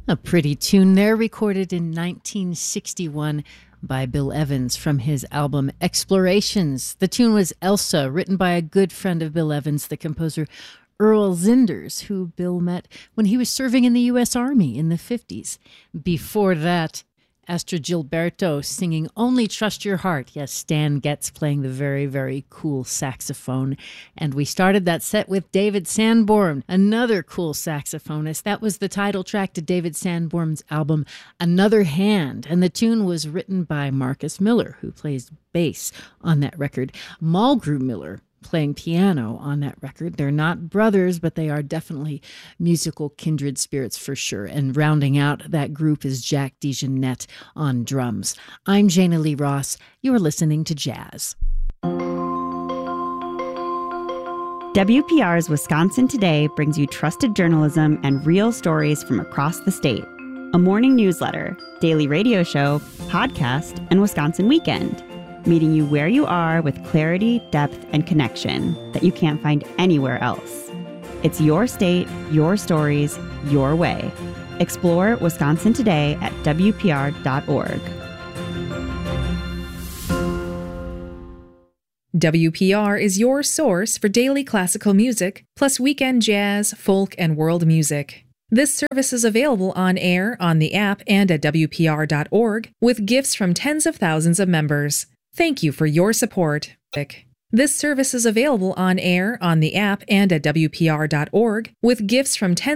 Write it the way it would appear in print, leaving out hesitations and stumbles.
A pretty tune there, recorded in 1961 by Bill Evans from his album Explorations. The tune was Elsa, written by a good friend of Bill Evans, the composer Earl Zinders, who Bill met when he was serving in the U.S. Army in the 50s. Before that, Astrid Gilberto singing Only Trust Your Heart. Yes, Stan Getz playing the very, very cool saxophone. And we started that set with David Sanborn, another cool saxophonist. That was the title track to David Sanborn's album, Another Hand. And the tune was written by Marcus Miller, who plays bass on that record. Mulgrew Miller playing piano on that record. They're not brothers, but they are definitely musical kindred spirits for sure. And rounding out that group is Jack DeJohnette on drums. I'm Jana Lee Ross. You're listening to Jazz. WPR's Wisconsin Today brings you trusted journalism and real stories from across the state. A morning newsletter, daily radio show, podcast, and Wisconsin Weekend. Meeting you where you are with clarity, depth, and connection that you can't find anywhere else. It's your state, your stories, your way. Explore Wisconsin Today at WPR.org. WPR is your source for daily classical music, plus weekend jazz, folk, and world music. This service is available on air, on the app, and at WPR.org, with gifts from tens of thousands of members. Thank you for your support. This service is available on air, on the app, and at WPR.org, with gifts from tens